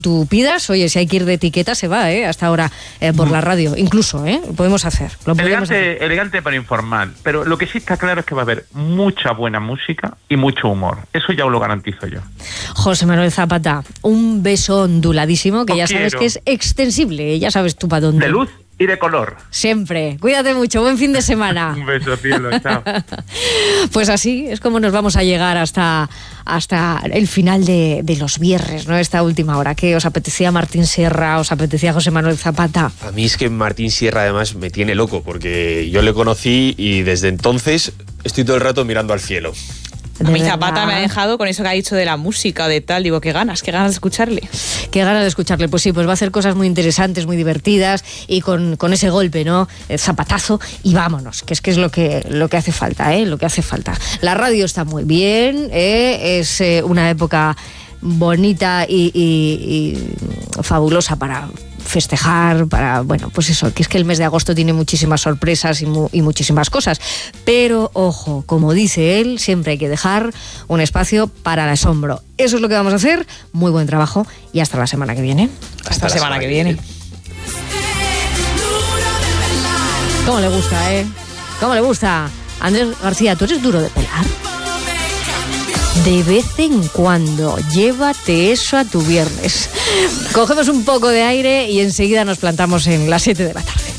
tú pidas, oye, si hay que ir de etiqueta se va, hasta ahora por la radio, incluso, podemos hacer. Elegante para informar, pero lo que sí está claro es que va a haber mucha buena música y mucho humor, eso ya os lo garantizo yo. José Manuel Zapata, un beso onduladísimo, que Os ya sabes quiero. que es extensible, ya sabes tú para dónde. De luz y de color. Siempre. Cuídate mucho, buen fin de semana. Un beso, cielo, chao. Pues así es como nos vamos a llegar hasta el final de los viernes, ¿no? Esta última hora. ¿Qué os apetecía Martín Sierra? ¿Os apetecía José Manuel Zapata? A mí es que Martín Sierra además me tiene loco, porque yo le conocí y desde entonces estoy todo el rato mirando al cielo. A mí Zapata me ha dejado con eso que ha dicho de la música, de tal. Digo, qué ganas de escucharle. Qué ganas de escucharle. Pues sí, pues va a hacer cosas muy interesantes, muy divertidas y con ese golpe, ¿no? El zapatazo y vámonos, que es lo que hace falta, lo que hace falta. La radio está muy bien, es una época bonita y fabulosa para festejar, pues eso, que es que el mes de agosto tiene muchísimas sorpresas y muchísimas cosas, pero ojo, como dice él, siempre hay que dejar un espacio para el asombro. Eso es lo que vamos a hacer. Muy buen trabajo y hasta la semana que viene. Hasta la semana que viene. ¿Cómo le gusta, ¿Cómo le gusta? Andrés García, ¿tú eres duro de pelar? De vez en cuando, llévate eso a tu viernes. Cogemos un poco de aire y enseguida nos plantamos en las 7 de la tarde.